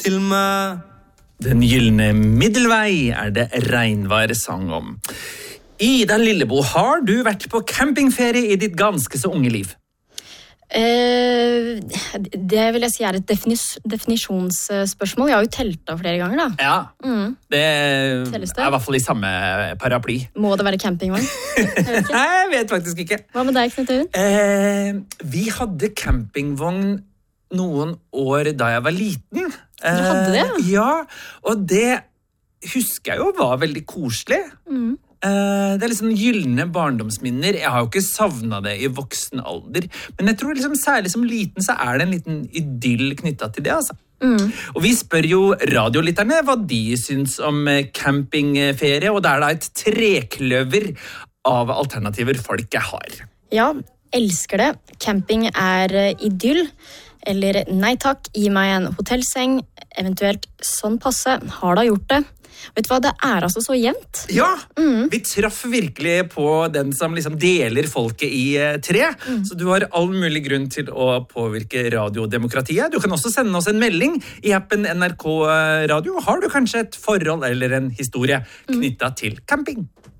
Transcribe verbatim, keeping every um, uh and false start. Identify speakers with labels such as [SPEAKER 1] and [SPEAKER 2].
[SPEAKER 1] til meg.
[SPEAKER 2] Den gyllene middelvei er det Regnvar sang om. Ida Lillebo, har du vært på campingferie i ditt ganske så unge liv?
[SPEAKER 3] Eh, det vil jeg si er et definis definisjonsspørsmål. Jeg har jo teltet flere ganger da.
[SPEAKER 2] Ja,
[SPEAKER 3] mm.
[SPEAKER 2] det,
[SPEAKER 3] Telles
[SPEAKER 2] det er i hvert fall i samme paraply.
[SPEAKER 3] Må det være campingvogn?
[SPEAKER 2] Jeg Nei, jeg vet faktisk ikke.
[SPEAKER 3] Hva med deg, Knut Øyvind?
[SPEAKER 2] Eh, vi hadde campingvogn noen år da jeg var liten.
[SPEAKER 3] Du hadde det?
[SPEAKER 2] Eh, ja, og det husker jeg jo var veldig koselig.
[SPEAKER 3] Mm.
[SPEAKER 2] Det er liksom gyllene barndomsminner. Jeg har jo ikke savnet det i voksen alder, men jeg tror liksom særlig som liten så er det en liten idyll knyttet til det, altså.
[SPEAKER 3] Mm.
[SPEAKER 2] Og vi spør jo radiolytterne hva de syns om campingferie, og det er da et trekløver av alternativer folket har.
[SPEAKER 3] Ja, elsker det. Camping er idyll, eller nei takk, gi meg en hotellseng, eventuelt sånn passe, har da gjort det. Vet du hva, det er altså så jevnt.
[SPEAKER 2] Ja,
[SPEAKER 3] mm.
[SPEAKER 2] vi traff virkelig på den som liksom deler folket i tre, mm. så du har all mulig grunn til å påvirke radiodemokratiet. Du kan også sende oss en melding i appen N R K Radio. Har du kanskje et forhold eller en historie knyttet mm. til camping?